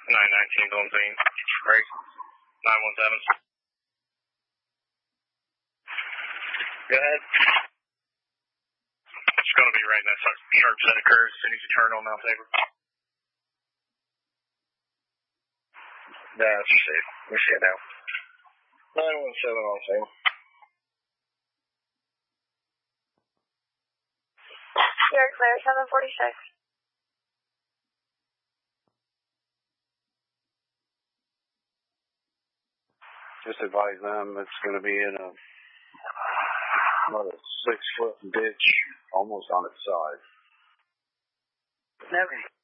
919 Benzine. Break. 917. Go ahead. It's going to be right in that sharp set of curves as soon as you turn on Mount Tabor. That's safe. We see it now. 917 on scene. You're clear, 746. Just advise them it's going to be in about a 6-foot ditch, almost on its side. Okay.